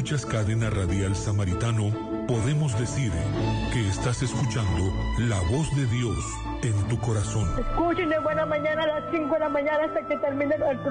escuchas Cadena Radial Samaritano, podemos decir que estás escuchando la voz de Dios en tu corazón. Escuchen de buena mañana a las 5 de la mañana hasta que termine el